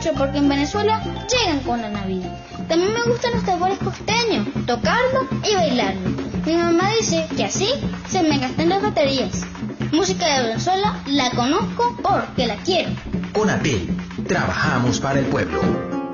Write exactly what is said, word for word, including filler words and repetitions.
mucho porque en Venezuela llegan con la Navidad. También me gustan los tambores costeños, tocarlo y bailarlo. Mi mamá dice que así se me gastan las baterías. Música de Venezuela la conozco porque la quiero. ONAPEL, trabajamos para el pueblo.